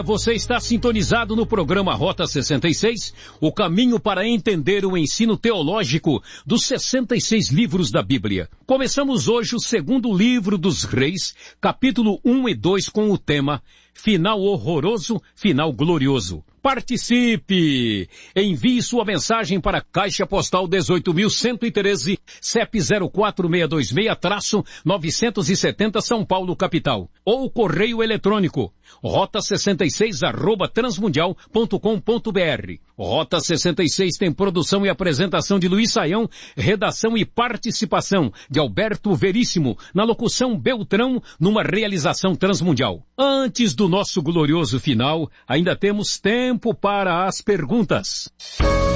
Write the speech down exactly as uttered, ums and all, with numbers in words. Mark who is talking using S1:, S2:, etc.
S1: É, você está sintonizado no programa Rota sessenta e seis, o caminho para entender o ensino teológico dos sessenta e seis livros da Bíblia. Começamos hoje o segundo livro dos Reis, capítulo um e dois, com o tema Final Horroroso, Final Glorioso. Participe! Envie sua mensagem para a Caixa Postal dezoito mil cento e treze, C E P zero quatro seis dois seis, novecentos e setenta, São Paulo, capital. Ou correio eletrônico, rota sessenta e seis, arroba transmundial ponto com ponto br. Rota sessenta e seis tem produção e apresentação de Luiz Saião, redação e participação de Alberto Veríssimo, na locução Beltrão, numa realização transmundial. Antes do nosso glorioso final, ainda temos tempo para as perguntas.